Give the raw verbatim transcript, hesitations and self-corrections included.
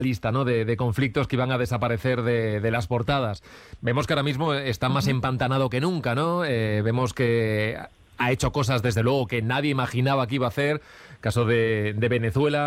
lista, ¿no?, de, de conflictos que iban a desaparecer de, de las portadas. Vemos que ahora mismo está más empantanado que nunca, ¿no? Eh, vemos que ha hecho cosas, desde luego, que nadie imaginaba que iba a hacer. Caso de, de Venezuela.